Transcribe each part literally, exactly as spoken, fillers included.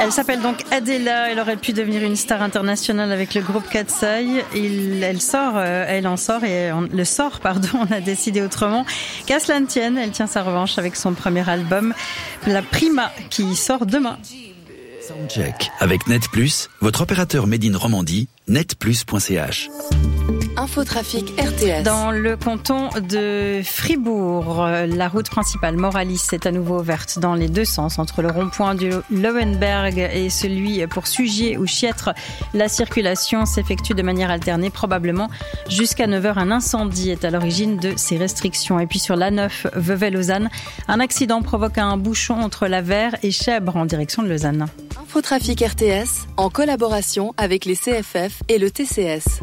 Elle s'appelle donc Adela. Elle aurait pu devenir une star internationale avec le groupe Katseye. Il, elle sort, euh, elle en sort et on, le sort, pardon, on a décidé autrement. Qu'à cela ne tienne, elle tient sa revanche avec son premier album, La Prima, qui sort demain. Soundcheck avec Net Plus, votre opérateur Made in Romandie, net plus point c h. Infotrafic R T S. Dans le canton de Fribourg, la route principale Moralis est à nouveau ouverte dans les deux sens entre le rond-point du Lowenberg et celui pour Sugier ou Chiètre. La circulation s'effectue de manière alternée, probablement jusqu'à neuf heures. Un incendie est à l'origine de ces restrictions. Et puis sur l'A neuf Vevey-Lausanne, un accident provoque un bouchon entre la Verre et Chèvre en direction de Lausanne. Infotrafic R T S en collaboration avec les C F F et le T C S.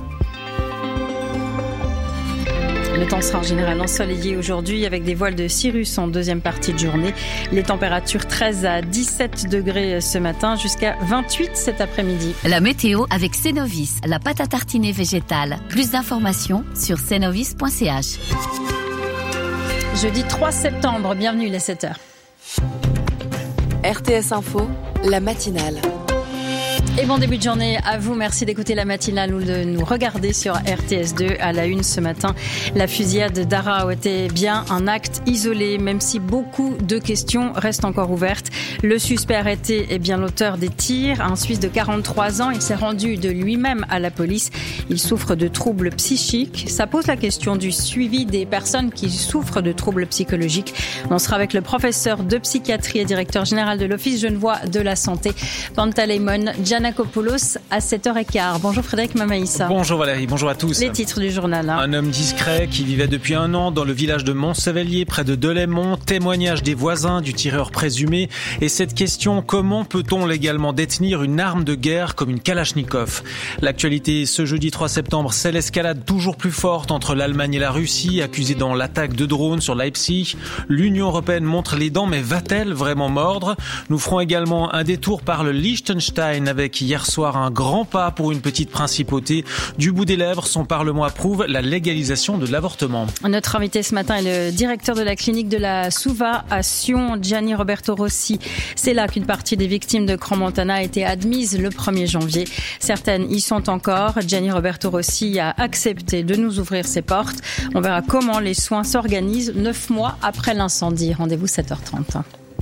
Le temps sera en général ensoleillé aujourd'hui avec des voiles de cirrus en deuxième partie de journée. Les températures treize à dix-sept degrés ce matin jusqu'à vingt-huit cet après-midi. La météo avec Cenovis, la pâte à tartiner végétale. Plus d'informations sur cenovis point c h. Jeudi trois septembre, bienvenue les sept heures. R T S Info, la matinale. Et bon début de journée à vous. Merci d'écouter la matinale ou de nous regarder sur R T S deux. À la une ce matin, la fusillade d'Arao était bien un acte isolé, même si beaucoup de questions restent encore ouvertes. Le suspect arrêté est bien l'auteur des tirs. Un Suisse de quarante-trois ans, il s'est rendu de lui-même à la police. Il souffre de troubles psychiques. Ça pose la question du suivi des personnes qui souffrent de troubles psychologiques. On sera avec le professeur de psychiatrie et directeur général de l'Office genevois de la santé, Pantaleimon Giannakopoulos, à sept heures quinze. Bonjour Frédéric Mamaïssa. Bonjour Valérie, bonjour à tous. Les titres du journal. Hein. Un homme discret qui vivait depuis un an dans le village de Montsevellier, près de Delémont. Témoignage des voisins du tireur présumé. Et cette question, comment peut-on légalement détenir une arme de guerre comme une Kalachnikov? L'actualité ce jeudi trois septembre, c'est l'escalade toujours plus forte entre l'Allemagne et la Russie, accusée dans l'attaque de drones sur Leipzig. L'Union européenne montre les dents, mais va-t-elle vraiment mordre? Nous ferons également un détour par le Liechtenstein avec hier soir un grand pas pour une petite principauté. Du bout des lèvres, son Parlement approuve la légalisation de l'avortement. Notre invité ce matin est le directeur de la clinique de la Suva à Sion, Gianni Roberto Rossi. C'est là qu'une partie des victimes de Crans-Montana a été admise le premier janvier. Certaines y sont encore. Gianni Roberto Rossi a accepté de nous ouvrir ses portes. On verra comment les soins s'organisent neuf mois après l'incendie. Rendez-vous sept heures trente.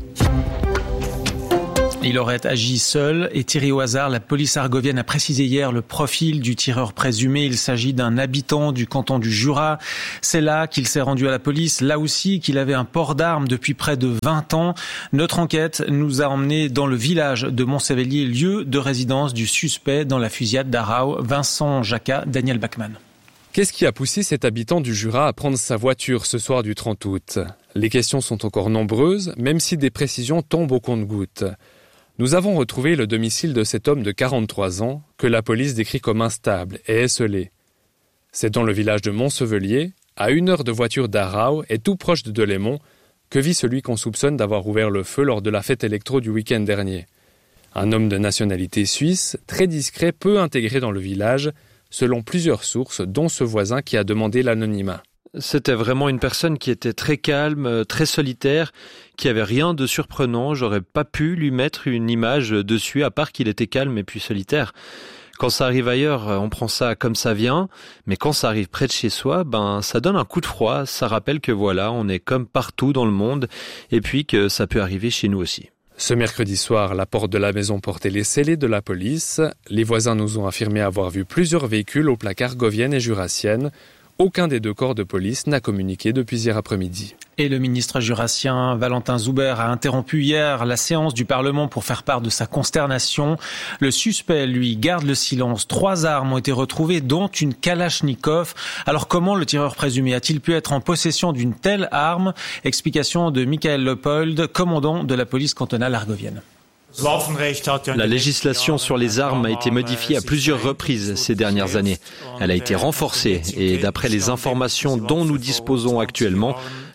Il aurait agi seul et tiré au hasard. La police argovienne a précisé hier le profil du tireur présumé. Il s'agit d'un habitant du canton du Jura. C'est là qu'il s'est rendu à la police. Là aussi qu'il avait un port d'armes depuis près de vingt ans. Notre enquête nous a emmenés dans le village de Montsevellier, lieu de résidence du suspect dans la fusillade d'Arao. Vincent Jacquat, Daniel Bachmann. Qu'est-ce qui a poussé cet habitant du Jura à prendre sa voiture ce soir du trente août? Les questions sont encore nombreuses, même si des précisions tombent au compte-gouttes. Nous avons retrouvé le domicile de cet homme de quarante-trois ans, que la police décrit comme instable et esselé. C'est dans le village de Montsevellier, à une heure de voiture d'Arao et tout proche de Delémont, que vit celui qu'on soupçonne d'avoir ouvert le feu lors de la fête électro du week-end dernier. Un homme de nationalité suisse, très discret, peu intégré dans le village, selon plusieurs sources, dont ce voisin qui a demandé l'anonymat. C'était vraiment une personne qui était très calme, très solitaire, qui avait rien de surprenant. J'aurais pas pu lui mettre une image dessus, à part qu'il était calme et puis solitaire. Quand ça arrive ailleurs, on prend ça comme ça vient, mais quand ça arrive près de chez soi, ben ça donne un coup de froid. Ça rappelle que voilà, on est comme partout dans le monde, et puis que ça peut arriver chez nous aussi. Ce mercredi soir, la porte de la maison portait les scellés de la police. Les voisins nous ont affirmé avoir vu plusieurs véhicules aux plaques argoviennes et jurassiennes. Aucun des deux corps de police n'a communiqué depuis hier après-midi. Et le ministre jurassien Valentin Zuber a interrompu hier la séance du Parlement pour faire part de sa consternation. Le suspect, lui, garde le silence. Trois armes ont été retrouvées, dont une Kalachnikov. Alors comment le tireur présumé a-t-il pu être en possession d'une telle arme? Explication de Michael Leopold, commandant de la police cantonale argovienne. La législation sur les armes a été modifiée à plusieurs reprises ces dernières années. Elle a été renforcée et d'après les informations dont nous disposons actuellement,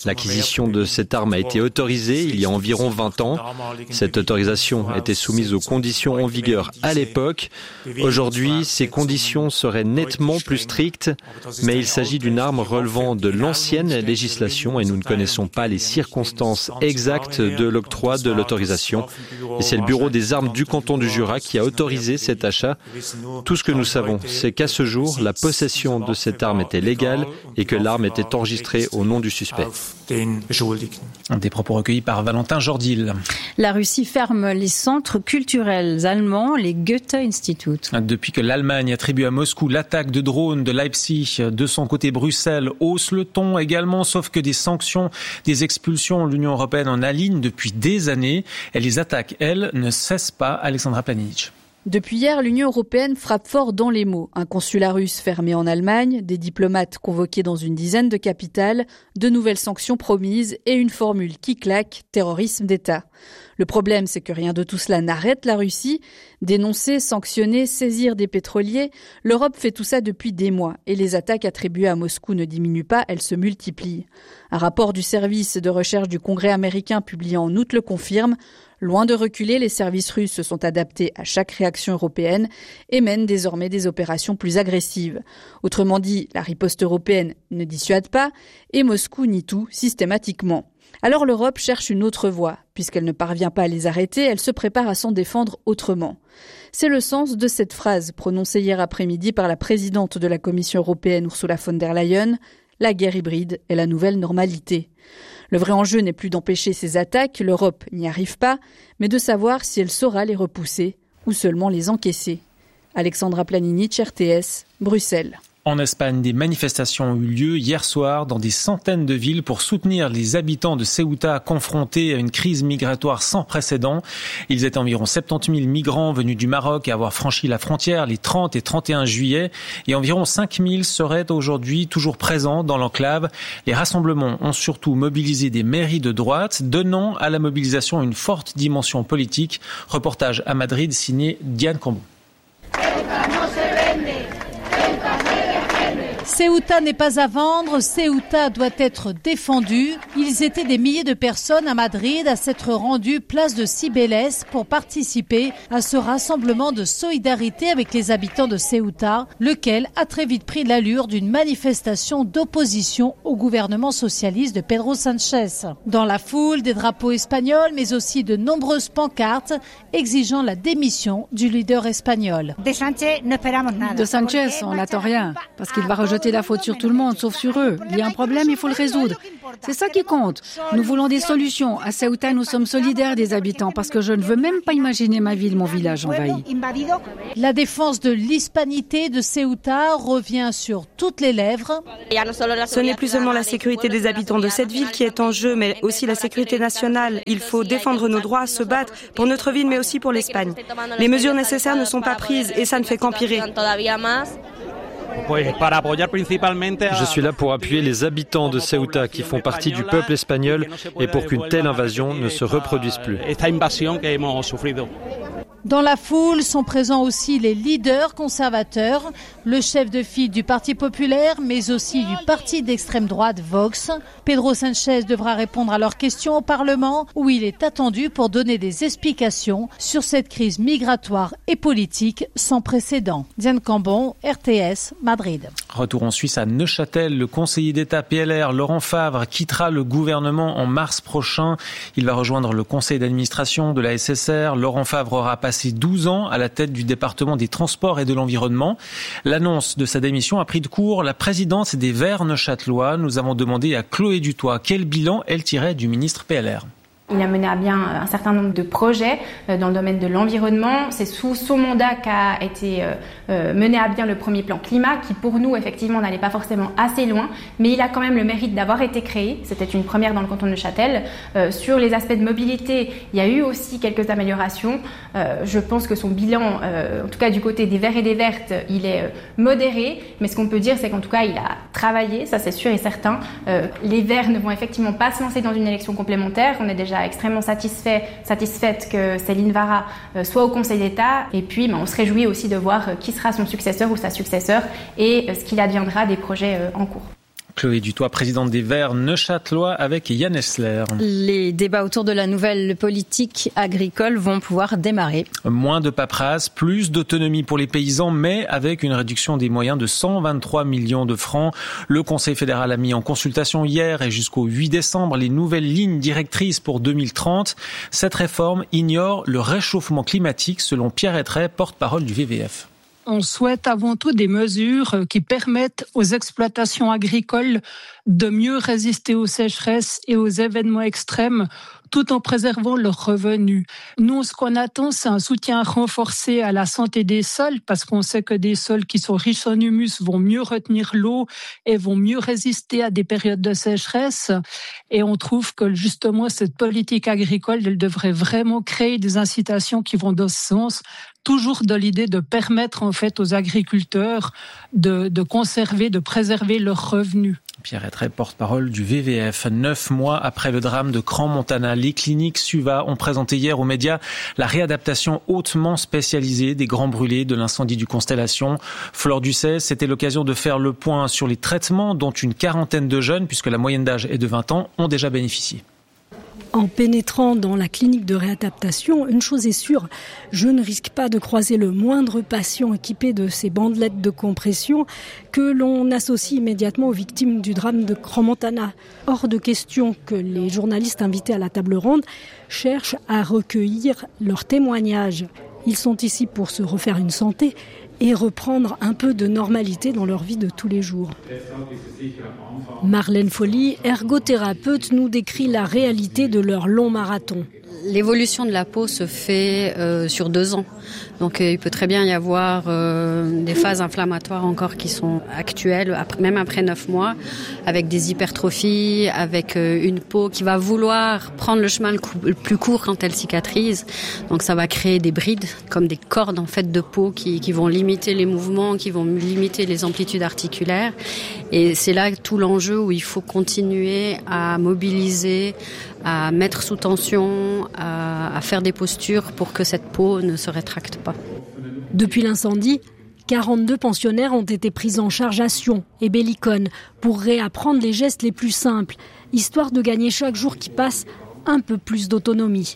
L'acquisition de cette arme a été autorisée il y a environ vingt ans. Cette autorisation était soumise aux conditions en vigueur à l'époque. Aujourd'hui, ces conditions seraient nettement plus strictes, mais il s'agit d'une arme relevant de l'ancienne législation et nous ne connaissons pas les circonstances exactes de l'octroi de l'autorisation. Et c'est le bureau des armes du canton du Jura qui a autorisé cet achat. Tout ce que nous savons, c'est qu'à ce jour, la possession de cette arme était légale et que l'arme était enregistrée au nom du suspect. Des propos recueillis par Valentin Jordil. La Russie ferme les centres culturels allemands, les Goethe-Institut. Depuis que l'Allemagne attribue à Moscou l'attaque de drones de Leipzig, de son côté Bruxelles hausse le ton également, sauf que des sanctions, des expulsions, l'Union européenne en aligne depuis des années. Et les attaques, elles, ne cessent pas. Alexandra Planinic. Depuis hier, l'Union européenne frappe fort dans les mots. Un consulat russe fermé en Allemagne, des diplomates convoqués dans une dizaine de capitales, de nouvelles sanctions promises et une formule qui claque, terrorisme d'État. Le problème, c'est que rien de tout cela n'arrête la Russie. Dénoncer, sanctionner, saisir des pétroliers, l'Europe fait tout ça depuis des mois et les attaques attribuées à Moscou ne diminuent pas, elles se multiplient. Un rapport du service de recherche du Congrès américain publié en août le confirme. Loin de reculer, les services russes se sont adaptés à chaque réaction européenne et mènent désormais des opérations plus agressives. Autrement dit, la riposte européenne ne dissuade pas et Moscou nie tout systématiquement. Alors l'Europe cherche une autre voie. Puisqu'elle ne parvient pas à les arrêter, elle se prépare à s'en défendre autrement. C'est le sens de cette phrase prononcée hier après-midi par la présidente de la Commission européenne Ursula von der Leyen. La guerre hybride est la nouvelle normalité. Le vrai enjeu n'est plus d'empêcher ces attaques, l'Europe n'y arrive pas, mais de savoir si elle saura les repousser ou seulement les encaisser. Alexandra Planinic, R T S, Bruxelles. En Espagne, des manifestations ont eu lieu hier soir dans des centaines de villes pour soutenir les habitants de Ceuta confrontés à une crise migratoire sans précédent. Ils étaient environ soixante-dix mille migrants venus du Maroc à avoir franchi la frontière les trente et trente et un juillet et environ cinq mille seraient aujourd'hui toujours présents dans l'enclave. Les rassemblements ont surtout mobilisé des mairies de droite, donnant à la mobilisation une forte dimension politique. Reportage à Madrid signé Diane Cambon. Ceuta n'est pas à vendre, Ceuta doit être défendu. Ils étaient des milliers de personnes à Madrid à s'être rendus place de Cibeles pour participer à ce rassemblement de solidarité avec les habitants de Ceuta, lequel a très vite pris l'allure d'une manifestation d'opposition au gouvernement socialiste de Pedro Sánchez. Dans la foule, des drapeaux espagnols, mais aussi de nombreuses pancartes exigeant la démission du leader espagnol. De Sánchez, on n'attend rien, parce qu'il va rejeter la faute sur tout le monde, sauf sur eux. Il y a un problème, il faut le résoudre. C'est ça qui compte. Nous voulons des solutions. À Ceuta, nous sommes solidaires des habitants, parce que je ne veux même pas imaginer ma ville, mon village envahi. La défense de l'hispanité de Ceuta revient sur toutes les lèvres. Ce n'est plus seulement la sécurité des habitants de cette ville qui est en jeu, mais aussi la sécurité nationale. Il faut défendre nos droits, se battre pour notre ville, mais aussi pour l'Espagne. Les mesures nécessaires ne sont pas prises et ça ne fait qu'empirer. Je suis là pour appuyer les habitants de Ceuta qui font partie du peuple espagnol et pour qu'une telle invasion ne se reproduise plus. Dans la foule sont présents aussi les leaders conservateurs, le chef de file du Parti populaire, mais aussi du parti d'extrême droite Vox. Pedro Sánchez devra répondre à leurs questions au Parlement, où il est attendu pour donner des explications sur cette crise migratoire et politique sans précédent. Diane Cambon, R T S, Madrid. Retour en Suisse à Neuchâtel. Le conseiller d'État P L R, Laurent Favre, quittera le gouvernement en mars prochain. Il va rejoindre le conseil d'administration de la S S R. Laurent Favre aura passé douze ans à la tête du département des transports et de l'environnement. L'annonce de sa démission a pris de court la présidente des Verts neuchâtelois. Nous avons demandé à Chloé Dutoit quel bilan elle tirait du ministre P L R. Il a mené à bien un certain nombre de projets dans le domaine de l'environnement. C'est sous son mandat qu'a été mené à bien le premier plan climat, qui pour nous, effectivement, n'allait pas forcément assez loin, mais il a quand même le mérite d'avoir été créé. C'était une première dans le canton de Neuchâtel. Euh, sur les aspects de mobilité, il y a eu aussi quelques améliorations. Euh, je pense que son bilan, euh, en tout cas du côté des Verts et des Vertes, il est euh, modéré, mais ce qu'on peut dire, c'est qu'en tout cas, il a travaillé, ça c'est sûr et certain. Euh, les Verts ne vont effectivement pas se lancer dans une élection complémentaire. On est déjà extrêmement satisfait, satisfaite que Céline Vara euh, soit au Conseil d'État. Et puis, ben, on se réjouit aussi de voir euh, qui sera son successeur ou sa successeur et euh, ce qu'il adviendra des projets euh, en cours. Chloé Dutoit, présidente des Verts neuchâtelois, avec Yann Essler. Les débats autour de la nouvelle politique agricole vont pouvoir démarrer. Moins de paperasse, plus d'autonomie pour les paysans, mais avec une réduction des moyens de cent vingt-trois millions de francs. Le Conseil fédéral a mis en consultation hier et jusqu'au huit décembre les nouvelles lignes directrices pour deux mille trente. Cette réforme ignore le réchauffement climatique, selon Pierre Ettray, porte-parole du V V F. On souhaite avant tout des mesures qui permettent aux exploitations agricoles de mieux résister aux sécheresses et aux événements extrêmes, tout en préservant leurs revenus. Nous, ce qu'on attend, c'est un soutien renforcé à la santé des sols, parce qu'on sait que des sols qui sont riches en humus vont mieux retenir l'eau et vont mieux résister à des périodes de sécheresse. Et on trouve que justement, cette politique agricole, elle devrait vraiment créer des incitations qui vont dans ce sens, toujours dans l'idée de permettre en fait aux agriculteurs de, de conserver, de préserver leurs revenus. Pierre Ettray, porte-parole du V V F. Neuf mois après le drame de Crans-Montana, les cliniques Suva ont présenté hier aux médias la réadaptation hautement spécialisée des grands brûlés de l'incendie du Constellation. Flore Ducet, c'était l'occasion de faire le point sur les traitements dont une quarantaine de jeunes, puisque la moyenne d'âge est de vingt ans, ont déjà bénéficié. En pénétrant dans la clinique de réadaptation, une chose est sûre, je ne risque pas de croiser le moindre patient équipé de ces bandelettes de compression que l'on associe immédiatement aux victimes du drame de Crans-Montana. Hors de question que les journalistes invités à la table ronde cherchent à recueillir leurs témoignages. Ils sont ici pour se refaire une santé et reprendre un peu de normalité dans leur vie de tous les jours. Marlène Folly, ergothérapeute, nous décrit la réalité de leur long marathon. L'évolution de la peau se fait euh, sur deux ans. Donc euh, il peut très bien y avoir euh, des phases inflammatoires encore qui sont actuelles, après, même après neuf mois, avec des hypertrophies, avec euh, une peau qui va vouloir prendre le chemin le, cou- le plus court quand elle cicatrise. Donc ça va créer des brides, comme des cordes en fait de peau qui, qui vont limiter les mouvements, qui vont limiter les amplitudes articulaires. Et c'est là tout l'enjeu où il faut continuer à mobiliser, à mettre sous tension, à, à faire des postures pour que cette peau ne se rétracte pas. Depuis l'incendie, quarante-deux pensionnaires ont été pris en charge à Sion et Bellicone pour réapprendre les gestes les plus simples, histoire de gagner chaque jour qui passe un peu plus d'autonomie.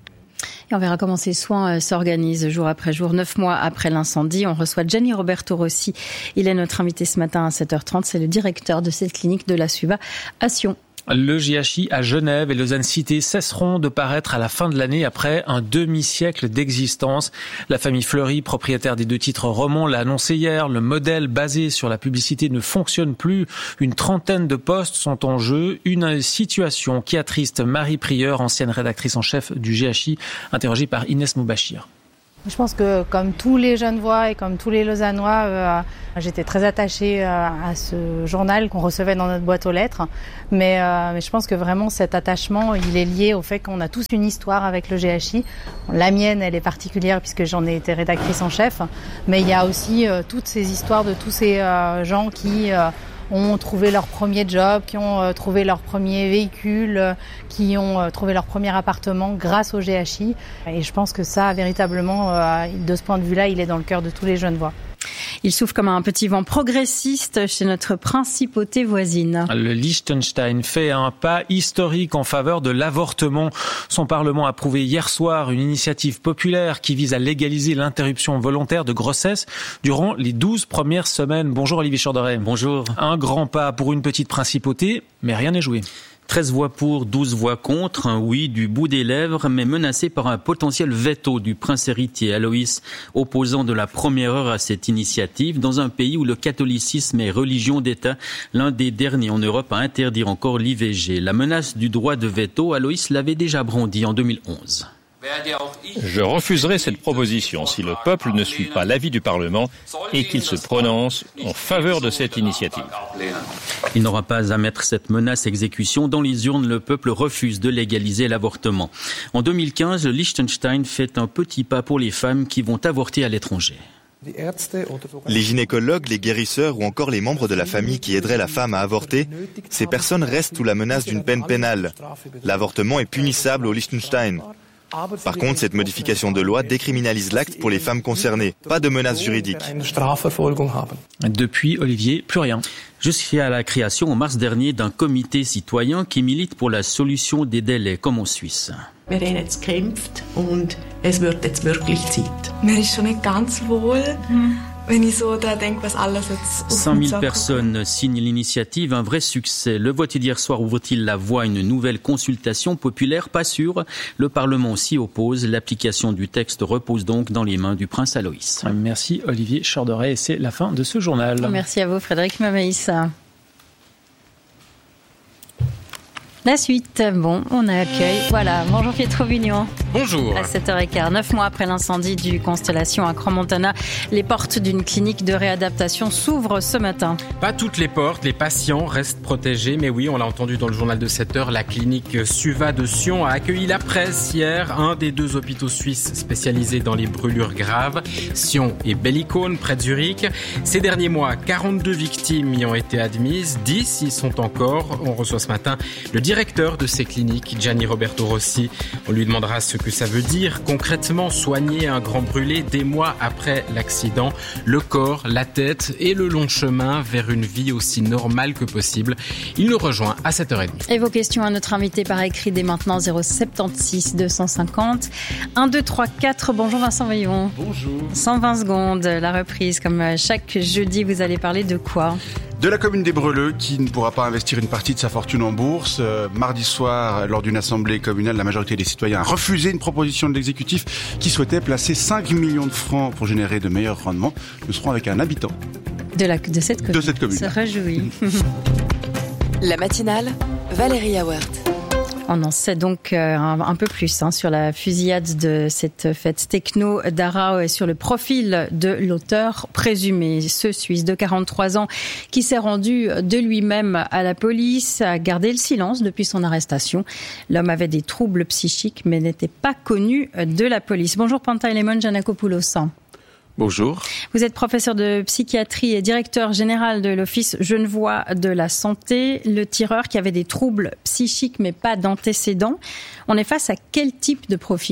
Et on verra comment ces soins s'organisent jour après jour. Neuf mois après l'incendie, on reçoit Gianni Roberto Rossi. Il est notre invité ce matin à sept heures trente. C'est le directeur de cette clinique de la Suva à Sion. Le G H I à Genève et Lausanne Cité cesseront de paraître à la fin de l'année après un demi-siècle d'existence. La famille Fleury, propriétaire des deux titres romans, l'a annoncé hier. Le modèle basé sur la publicité ne fonctionne plus. Une trentaine de postes sont en jeu. Une situation qui attriste Marie Prieur, ancienne rédactrice en chef du G H I, interrogée par Inès Moubachir. Je pense que comme tous les Genevois et comme tous les Lausannois, euh, j'étais très attachée euh, à ce journal qu'on recevait dans notre boîte aux lettres. Mais, euh, mais je pense que vraiment cet attachement, il est lié au fait qu'on a tous une histoire avec le G H I. La mienne, elle est particulière puisque j'en ai été rédactrice en chef. Mais il y a aussi euh, toutes ces histoires de tous ces euh, gens qui... Euh, ont trouvé leur premier job, qui ont euh, trouvé leur premier véhicule, euh, qui ont euh, trouvé leur premier appartement grâce au G H I. Et je pense que ça, véritablement, euh, de ce point de vue-là, il est dans le cœur de tous les Genevois. Il souffle comme un petit vent progressiste chez notre principauté voisine. Le Liechtenstein fait un pas historique en faveur de l'avortement. Son Parlement a approuvé hier soir une initiative populaire qui vise à légaliser l'interruption volontaire de grossesse durant les douze premières semaines. Bonjour Olivier Chorderet. Bonjour. Un grand pas pour une petite principauté, mais rien n'est joué. treize voix pour, douze voix contre, un oui du bout des lèvres, mais menacé par un potentiel veto du prince héritier Aloïs, opposant de la première heure à cette initiative, dans un pays où le catholicisme est religion d'État, l'un des derniers en Europe à interdire encore l'I V G. La menace du droit de veto, Aloïs l'avait déjà brandi en deux mille onze. Je refuserai cette proposition si le peuple ne suit pas l'avis du Parlement et qu'il se prononce en faveur de cette initiative. Il n'aura pas à mettre cette menace exécution. Dans les urnes, le peuple refuse de légaliser l'avortement. En deux mille quinze, le Liechtenstein fait un petit pas pour les femmes qui vont avorter à l'étranger. Les gynécologues, les guérisseurs ou encore les membres de la famille qui aideraient la femme à avorter, ces personnes restent sous la menace d'une peine pénale. L'avortement est punissable au Liechtenstein. Par contre, cette modification de loi décriminalise l'acte pour les femmes concernées. Pas de menace juridique. Depuis, Olivier, plus rien. Jusqu'à la création en mars dernier d'un comité citoyen qui milite pour la solution des délais, comme en Suisse. Wir haben jetzt gekämpft und es wird jetzt wirklich Zeit. Mir ist schon nicht ganz wohl, wenn ich so da denke, was alles jetzt cinq mille personnes signent l'initiative, un vrai succès. Le vote d'hier soir ouvre-t-il la voie à une nouvelle consultation populaire? Pas sûr. Le Parlement s'y oppose. L'application du texte repose donc dans les mains du prince Aloïs. Merci Olivier Chorderet et c'est la fin de ce journal. Merci à vous Frédéric Mamaïs. La suite, bon, on accueille, voilà, bonjour Pietro Vignon. Bonjour. À sept heures quinze, neuf mois après l'incendie du Constellation à Crans-Montana, les portes d'une clinique de réadaptation s'ouvrent ce matin. Pas toutes les portes, les patients restent protégés, mais oui, on l'a entendu dans le journal de sept heures, la clinique Suva de Sion a accueilli la presse hier, un des deux hôpitaux suisses spécialisés dans les brûlures graves, Sion et Bellicone, près de Zurich. Ces derniers mois, quarante-deux victimes y ont été admises, dix y sont encore. On reçoit ce matin le directeur directeur de ces cliniques, Gianni Roberto Rossi. On lui demandera ce que ça veut dire concrètement soigner un grand brûlé des mois après l'accident, le corps, la tête et le long chemin vers une vie aussi normale que possible. Il nous rejoint à sept heures trente. Et vos questions à notre invité par écrit dès maintenant zéro sept six deux cent cinquante un deux trois quatre. Bonjour Vincent Veillon. Bonjour. cent vingt secondes, la reprise comme chaque jeudi. Vous allez parler de quoi ? De la commune des Breleux qui ne pourra pas investir une partie de sa fortune en bourse. Euh, mardi soir, lors d'une assemblée communale, la majorité des citoyens a refusé une proposition de l'exécutif qui souhaitait placer cinq millions de francs pour générer de meilleurs rendements. Nous serons avec un habitant de, la, de cette commune. De cette commune. Se réjouit. La matinale, Valérie Awert. On en sait donc un, un peu plus hein, sur la fusillade de cette fête techno d'Arao et sur le profil de l'auteur présumé. Ce Suisse de quarante-trois ans qui s'est rendu de lui-même à la police a gardé le silence depuis son arrestation. L'homme avait des troubles psychiques mais n'était pas connu de la police. Bonjour Pantaleimon Giannakopoulos. Bonjour. Vous êtes professeur de psychiatrie et directeur général de l'Office genevois de la santé. Le tireur qui avait des troubles psychiques mais pas d'antécédents. On est face à quel type de profil ?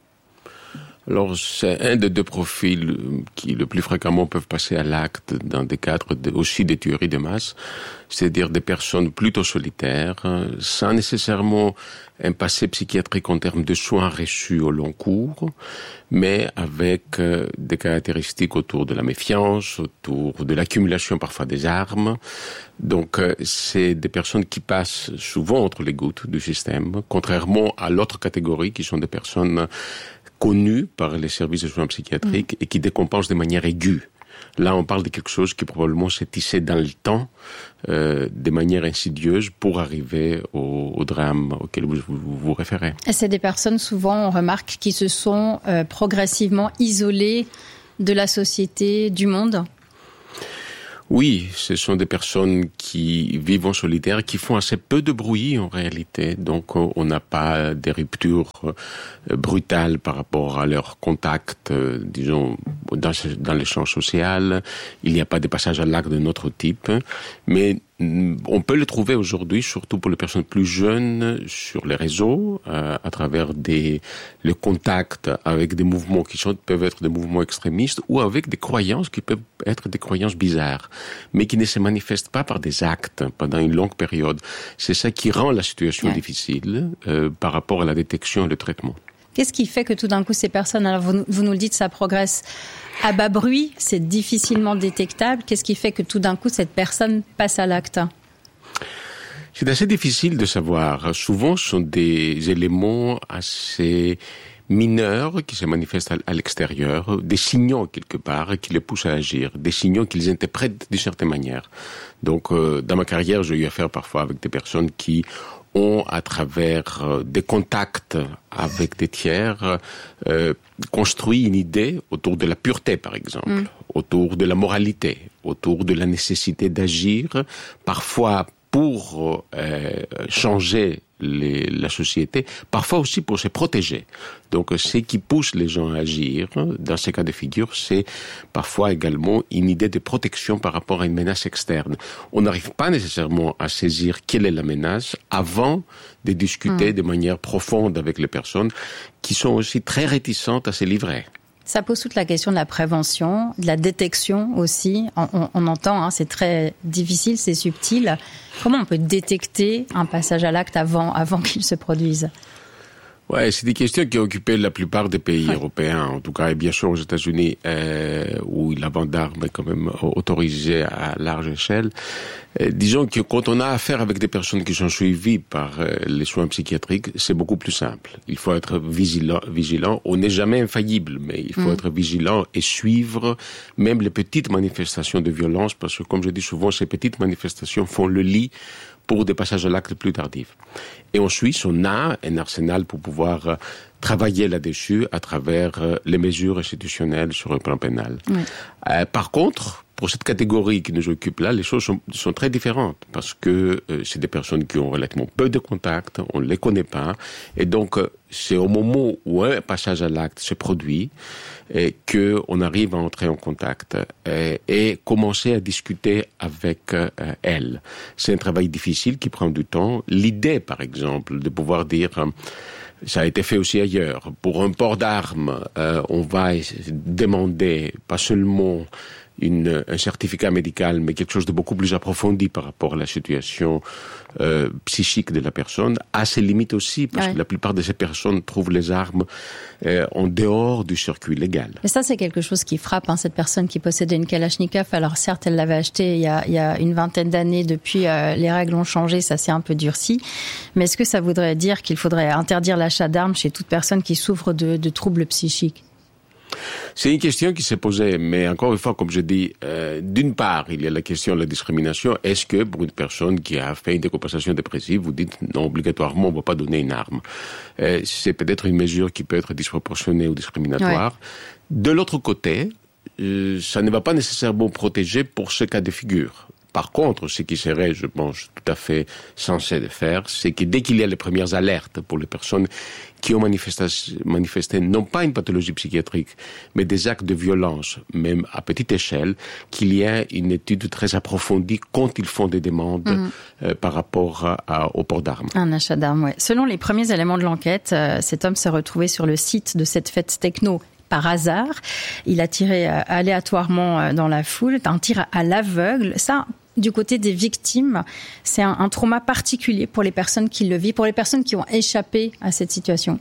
Alors, c'est un des deux profils qui le plus fréquemment peuvent passer à l'acte dans des cadres de, aussi des tueries de masse, c'est-à-dire des personnes plutôt solitaires, sans nécessairement un passé psychiatrique en termes de soins reçus au long cours, mais avec euh, des caractéristiques autour de la méfiance, autour de l'accumulation parfois des armes. Donc, euh, c'est des personnes qui passent souvent entre les gouttes du système, contrairement à l'autre catégorie qui sont des personnes connues par les services de soins psychiatriques et qui décompensent de manière aiguë. Là, on parle de quelque chose qui probablement s'est tissé dans le temps, euh, de manière insidieuse, pour arriver au, au drame auquel vous, vous vous référez. Et c'est des personnes, souvent, on remarque, qui se sont euh, progressivement isolées de la société, du monde. Oui, ce sont des personnes qui vivent en solitaire, qui font assez peu de bruit en réalité. Donc on n'a pas des ruptures brutales par rapport à leur contact, disons, dans, dans l'échange social. Il n'y a pas de passage à l'acte de notre type. Mais on peut le trouver aujourd'hui, surtout pour les personnes plus jeunes, sur les réseaux, euh, à travers des, le contact avec des mouvements qui sont, peuvent être des mouvements extrémistes ou avec des croyances qui peuvent être des croyances bizarres, mais qui ne se manifestent pas par des actes pendant une longue période. C'est ça qui rend la situation ouais. difficile euh, par rapport à la détection et le traitement. Qu'est-ce qui fait que tout d'un coup ces personnes, alors vous, vous nous le dites, ça progresse à bas bruit, c'est difficilement détectable. Qu'est-ce qui fait que tout d'un coup cette personne passe à l'acte ? C'est assez difficile de savoir. Souvent, ce sont des éléments assez mineurs qui se manifestent à l'extérieur, des signaux quelque part qui les poussent à agir, des signaux qu'ils interprètent d'une certaine manière. Donc, euh, dans ma carrière, j'ai eu affaire parfois avec des personnes qui ont, à travers des contacts avec des tiers, euh, construit une idée autour de la pureté, par exemple, mmh. autour de la moralité, autour de la nécessité d'agir, parfois pour euh, changer les, la société, parfois aussi pour se protéger. Donc, ce qui pousse les gens à agir, dans ces cas de figure, c'est parfois également une idée de protection par rapport à une menace externe. On n'arrive pas nécessairement à saisir quelle est la menace avant de discuter mmh. de manière profonde avec les personnes qui sont aussi très réticentes à se livrer. Ça pose toute la question de la prévention, de la détection aussi. On, on, on entend, hein, c'est très difficile, c'est subtil. Comment on peut détecter un passage à l'acte avant, avant qu'il se produise ? Ouais, c'est des questions qui ont occupé la plupart des pays ouais. européens, en tout cas, et bien sûr aux États-Unis, euh, où la vente d'armes est quand même autorisée à large échelle. Euh, disons que quand on a affaire avec des personnes qui sont suivies par euh, les soins psychiatriques, c'est beaucoup plus simple. Il faut être vigilant, vigilant. On n'est jamais infaillible, mais il faut mmh. être vigilant et suivre même les petites manifestations de violence, parce que, comme je dis souvent, ces petites manifestations font le lit pour des passages à l'acte plus tardifs. Et en Suisse, on a un arsenal pour pouvoir euh, travailler là-dessus à travers euh, les mesures institutionnelles sur le plan pénal. Oui. Euh, par contre, pour cette catégorie qui nous occupe là, les choses sont, sont très différentes parce que euh, c'est des personnes qui ont relativement peu de contacts, on ne les connaît pas, et donc euh, c'est au moment où un passage à l'acte se produit et qu'on arrive à entrer en contact et, et commencer à discuter avec euh, elle. C'est un travail difficile qui prend du temps. L'idée, par exemple, de pouvoir dire... Euh, ça a été fait aussi ailleurs. Pour un port d'armes, euh, on va demander pas seulement une, un certificat médical, mais quelque chose de beaucoup plus approfondi par rapport à la situation euh, psychique de la personne, a ses limites aussi, parce ouais. que la plupart de ces personnes trouvent les armes euh, en dehors du circuit légal. Et ça, c'est quelque chose qui frappe, hein, cette personne qui possédait une Kalachnikov. Alors certes, elle l'avait achetée il y a, il y a une vingtaine d'années. Depuis, euh, les règles ont changé, ça s'est un peu durci. Mais est-ce que ça voudrait dire qu'il faudrait interdire l'achat d'armes chez toute personne qui souffre de, de troubles psychiques ? C'est une question qui s'est posée, mais encore une fois, comme je dis, euh, d'une part, il y a la question de la discrimination. Est-ce que pour une personne qui a fait une décompensation dépressive, vous dites non, obligatoirement, on ne va pas donner une arme. Euh, c'est peut-être une mesure qui peut être disproportionnée ou discriminatoire. Ouais. De l'autre côté, euh, ça ne va pas nécessairement protéger pour ce cas de figure. Par contre, ce qui serait, je pense, tout à fait censé de faire, c'est que dès qu'il y a les premières alertes pour les personnes qui ont manifesté, manifesté non pas une pathologie psychiatrique, mais des actes de violence, même à petite échelle, qu'il y ait une étude très approfondie quand ils font des demandes mmh. euh, par rapport à, à, au port d'armes. Un achat d'armes, oui. Selon les premiers éléments de l'enquête, euh, cet homme s'est retrouvé sur le site de cette fête techno par hasard. Il a tiré euh, aléatoirement euh, dans la foule, un tir à l'aveugle. Ça, du côté des victimes, c'est un, un trauma particulier pour les personnes qui le vivent, pour les personnes qui ont échappé à cette situation.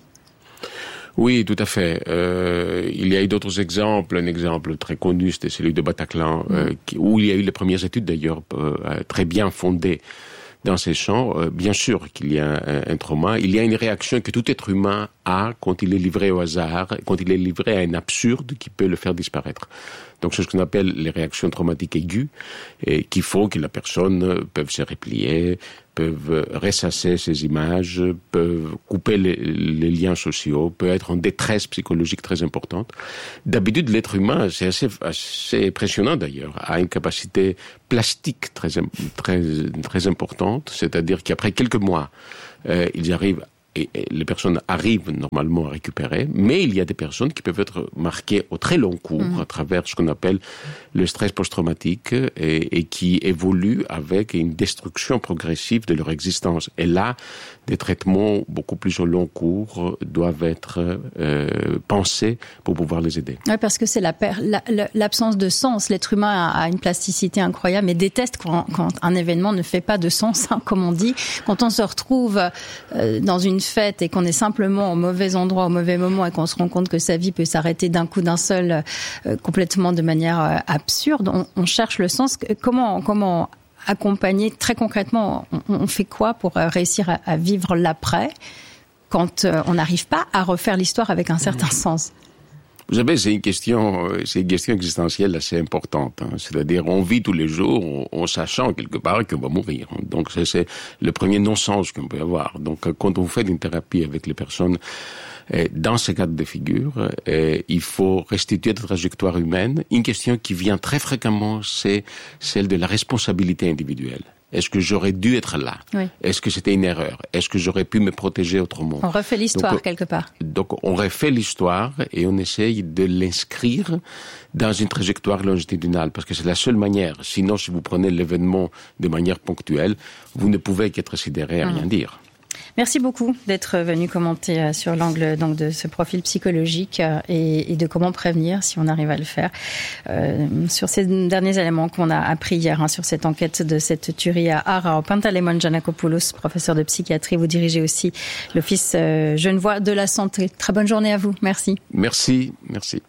Oui, tout à fait. Euh, il y a eu d'autres exemples. Un exemple très connu, c'était celui de Bataclan, mmh. euh, qui, où il y a eu les premières études d'ailleurs euh, très bien fondées dans ces champs. Euh, bien sûr qu'il y a un, un trauma. Il y a une réaction que tout être humain a quand il est livré au hasard, quand il est livré à un absurde qui peut le faire disparaître. Donc c'est ce qu'on appelle les réactions traumatiques aiguës, et qui font que la personne peut se replier, peuvent ressasser ces images, peuvent couper les, les liens sociaux, peut être en détresse psychologique très importante. D'habitude, l'être humain, c'est assez, assez impressionnant d'ailleurs, a une capacité plastique très, très, très importante, c'est-à-dire qu'après quelques mois, euh, ils arrivent Et, et les personnes arrivent normalement à récupérer, mais il y a des personnes qui peuvent être marquées au très long cours mmh. à travers ce qu'on appelle le stress post-traumatique et, et qui évoluent avec une destruction progressive de leur existence. Et là, des traitements beaucoup plus au long cours doivent être euh, pensés pour pouvoir les aider. Oui, parce que c'est la per- la, la, l'absence de sens. L'être humain a, a une plasticité incroyable, mais déteste quand, quand un événement ne fait pas de sens, hein, comme on dit. Quand on se retrouve euh, dans une fête et qu'on est simplement au mauvais endroit, au mauvais moment, et qu'on se rend compte que sa vie peut s'arrêter d'un coup, d'un seul, euh, complètement de manière euh, absurde, on, on cherche le sens. Comment, comment accompagner très concrètement, on, on fait quoi pour euh, réussir à, à vivre l'après quand euh, on n'arrive pas à refaire l'histoire avec un certain sens? Vous savez, c'est une question, c'est une question existentielle assez importante. Hein. C'est-à-dire, on vit tous les jours en, en sachant quelque part qu'on va mourir. Donc, c'est, c'est le premier non-sens qu'on peut avoir. Donc, quand on fait une thérapie avec les personnes, eh, dans ces cas de figure, eh, il faut restituer des trajectoires humaines. Une question qui vient très fréquemment, c'est celle de la responsabilité individuelle. Est-ce que j'aurais dû être là? Oui. Est-ce que c'était une erreur? Est-ce que j'aurais pu me protéger autrement? On refait l'histoire donc, quelque part. Donc on refait l'histoire et on essaye de l'inscrire dans une trajectoire longitudinale, parce que c'est la seule manière. Sinon, si vous prenez l'événement de manière ponctuelle, vous ne pouvez qu'être sidéré à mmh. rien dire. Merci beaucoup d'être venu commenter sur l'angle donc de ce profil psychologique et, et de comment prévenir si on arrive à le faire. Euh, sur ces derniers éléments qu'on a appris hier hein, sur cette enquête de cette tuerie à Arao. Pantalémon Giannakopoulos, professeur de psychiatrie, vous dirigez aussi l'Office euh, Genevois de la santé. Très bonne journée à vous. Merci. Merci, merci.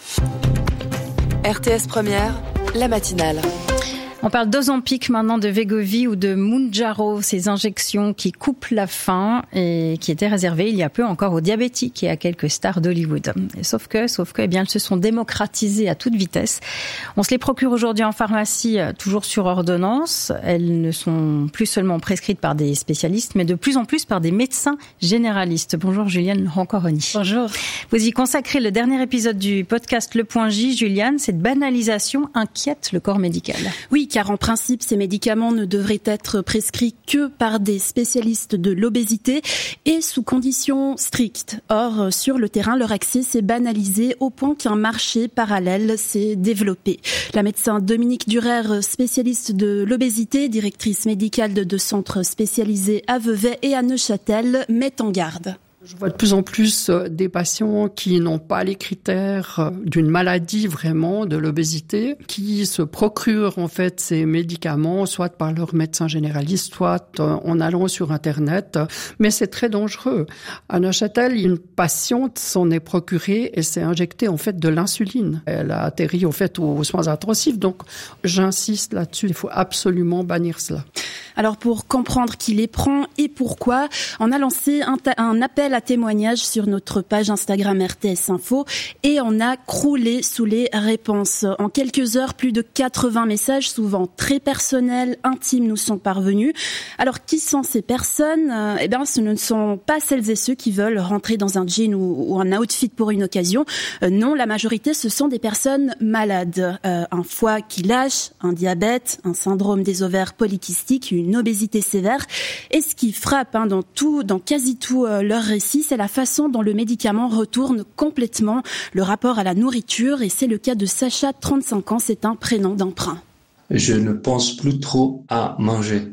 R T S Première, la matinale. On parle d'Ozempic maintenant, de Wegovy ou de Mounjaro, ces injections qui coupent la faim et qui étaient réservées il y a peu encore aux diabétiques et à quelques stars d'Hollywood. Et sauf que, sauf que, eh bien, elles se sont démocratisées à toute vitesse. On se les procure aujourd'hui en pharmacie, toujours sur ordonnance. Elles ne sont plus seulement prescrites par des spécialistes, mais de plus en plus par des médecins généralistes. Bonjour Juliane Roncoroni. Bonjour. Vous y consacrez le dernier épisode du podcast Le Point J. Juliane, cette banalisation inquiète le corps médical. Oui, car en principe, ces médicaments ne devraient être prescrits que par des spécialistes de l'obésité et sous conditions strictes. Or, sur le terrain, leur accès s'est banalisé au point qu'un marché parallèle s'est développé. La médecin Dominique Durer, spécialiste de l'obésité, directrice médicale de deux centres spécialisés à Vevey et à Neuchâtel, met en garde. Je vois de plus en plus des patients qui n'ont pas les critères d'une maladie vraiment, de l'obésité, qui se procurent en fait ces médicaments, soit par leur médecin généraliste, soit en allant sur Internet. Mais c'est très dangereux. À Neuchâtel, une patiente s'en est procurée et s'est injectée en fait de l'insuline. Elle a atterri en fait aux soins intensifs. Donc, j'insiste là-dessus. Il faut absolument bannir cela. Alors, pour comprendre qui les prend et pourquoi, on a lancé un, ta- un appel à témoignages sur notre page Instagram R T S Info et on a croulé sous les réponses. En quelques heures, plus de quatre-vingts messages, souvent très personnels, intimes, nous sont parvenus. Alors, qui sont ces personnes ? euh, Eh bien, ce ne sont pas celles et ceux qui veulent rentrer dans un jean ou, ou un outfit pour une occasion. Euh, non, la majorité, ce sont des personnes malades. Euh, un foie qui lâche, un diabète, un syndrome des ovaires polykystiques, une obésité sévère. Et ce qui frappe hein, dans tout, dans quasi tout euh, leur récit, c'est la façon dont le médicament retourne complètement le rapport à la nourriture. Et c'est le cas de Sacha, trente-cinq ans, c'est un prénom d'emprunt. Je ne pense plus trop à manger.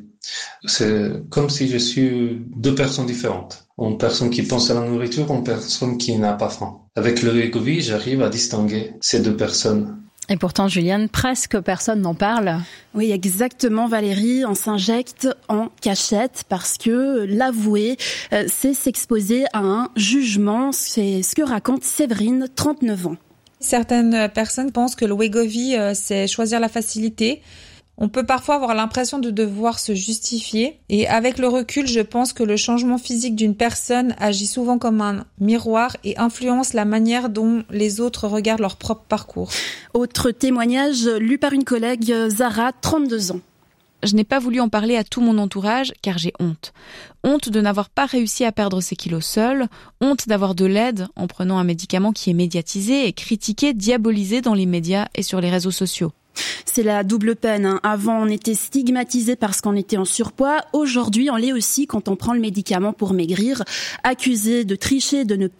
C'est comme si je suis deux personnes différentes. Une personne qui pense à la nourriture, une personne qui n'a pas faim. Avec le Wegovy, j'arrive à distinguer ces deux personnes. Et pourtant, Juliane, presque personne n'en parle. Oui, exactement, Valérie. On s'injecte en cachette parce que l'avouer, c'est s'exposer à un jugement. C'est ce que raconte Séverine, trente-neuf ans. Certaines personnes pensent que le Wegovy, c'est choisir la facilité. On peut parfois avoir l'impression de devoir se justifier. Et avec le recul, je pense que le changement physique d'une personne agit souvent comme un miroir et influence la manière dont les autres regardent leur propre parcours. Autre témoignage lu par une collègue, Zara, trente-deux ans. Je n'ai pas voulu en parler à tout mon entourage car j'ai honte. Honte de n'avoir pas réussi à perdre ces kilos seule, honte d'avoir de l'aide en prenant un médicament qui est médiatisé et critiqué, diabolisé dans les médias et sur les réseaux sociaux. C'est la double peine. Hein. Avant, on était stigmatisé parce qu'on était en surpoids. Aujourd'hui, on l'est aussi quand on prend le médicament pour maigrir. Accusé de tricher, de ne pas